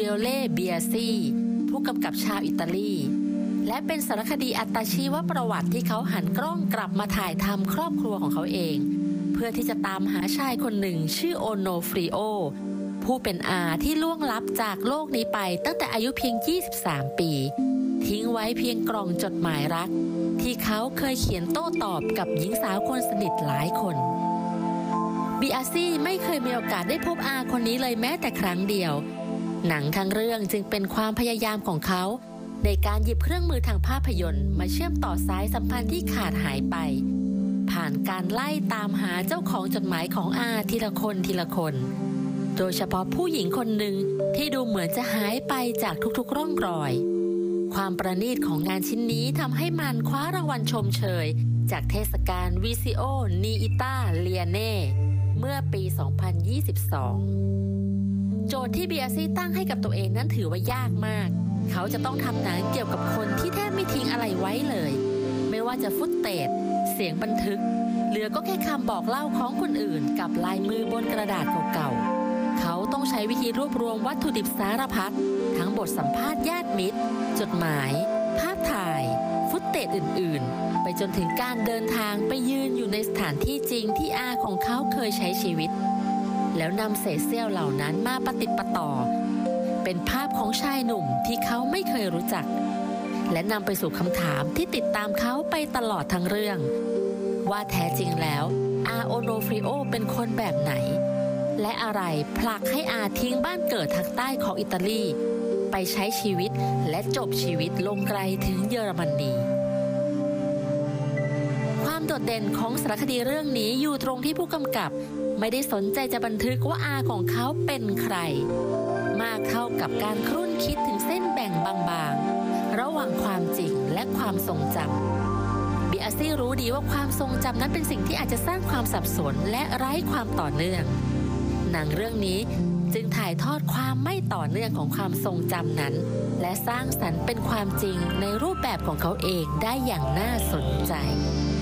ริโอเล่เบียซีผู้กำกับชาวอิตาลีและเป็นสารคดีอัตชีวประวัติที่เขาหันกล้องกลับมาถ่ายทำครอบครัวของเขาเองเพื่อที่จะตามหาชายคนหนึ่งชื่อโอโนฟริโอผู้เป็นอาที่ล่วงลับจากโลกนี้ไปตั้งแต่อายุเพียง23ปีทิ้งไว้เพียงกล่องจดหมายรักที่เขาเคยเขียนโต้ตอบกับหญิงสาวคนสนิทหลายคนบิอาซี่ไม่เคยมีโอกาสได้พบอาคนนี้เลยแม้แต่ครั้งเดียวหนังทั้งเรื่องจึงเป็นความพยายามของเขาในการหยิบเครื่องมือทางภาพยนตร์มาเชื่อมต่อสายสัมพันธ์ที่ขาดหายไปผ่านการไล่ตามหาเจ้าของจดหมายของอาทีละคนโดยเฉพาะผู้หญิงคนหนึ่งที่ดูเหมือนจะหายไปจากทุกๆร่องรอยความประณีตของงานชิ้นนี้ทำให้มันคว้ารางวัลชมเชยจากเทศกาลวิซิโอนีอิตาเลียเน่เมื่อปี 2022 โจทย์ที่เบียซี่ตั้งให้กับตัวเองนั้นถือว่ายากมากเขาจะต้องทำหนังเกี่ยวกับคนที่แทบไม่ทิ้งอะไรไว้เลยไม่ว่าจะฟุตเทจเสียงบันทึกเหลือก็แค่คำบอกเล่าของคนอื่นกับลายมือบนกระดาษเก่าๆเขาต้องใช้วิธีรวบรวมวัตถุดิบสารพัดทั้งบทสัมภาษณ์ญาติมิตรจดหมายภาพถ่ายฟุตเทจอื่นๆไปจนถึงการเดินทางไปยืนอยู่ในสถานที่จริงที่อาของเขาเคยใช้ชีวิตแล้วนำเศษเสี้ยวเหล่านั้นมาประติดประต่อเป็นภาพของชายหนุ่มที่เขาไม่เคยรู้จักและนำไปสู่คำถามที่ติดตามเขาไปตลอดทั้งเรื่องว่าแท้จริงแล้วอาโอโนฟริโอเป็นคนแบบไหนและอะไรผลักให้อาทิ้งบ้านเกิดทางใต้ของอิตาลีไปใช้ชีวิตและจบชีวิตลงไกลถึงเยอรมนีความโดดเด่นของสารคดีเรื่องนี้อยู่ตรงที่ผู้กำกับไม่ได้สนใจจะบันทึกว่าอาของเขาเป็นใครมากเท่ากับการครุ่นคิดถึงเส้นแบ่งบางๆระหว่างความจริงและความทรงจำบิอาซี่รู้ดีว่าความทรงจำนั้นเป็นสิ่งที่อาจจะสร้างความสับสนและไร้ความต่อเนื่องหนังเรื่องนี้จึงถ่ายทอดความไม่ต่อเนื่องของความทรงจำนั้นและสร้างสรรค์เป็นความจริงในรูปแบบของเขาเองได้อย่างน่าสนใจ